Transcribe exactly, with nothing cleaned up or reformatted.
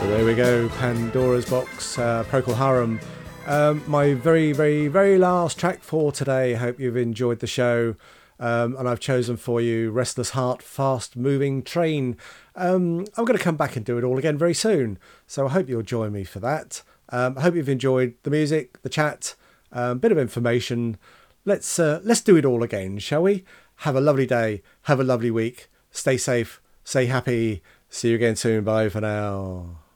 So there we go, Pandora's Box, uh, Procol Harum. Um, my very, very, very last track for today. Hope you've enjoyed the show. Um, and I've chosen for you Restless Heart, Fast Moving Train. Um, I'm going to come back and do it all again very soon. So I hope you'll join me for that. Um, I hope you've enjoyed the music, the chat, a um, bit of information. Let's, uh, let's do it all again, shall we? Have a lovely day. Have a lovely week. Stay safe. Stay happy. See you again soon. Bye for now.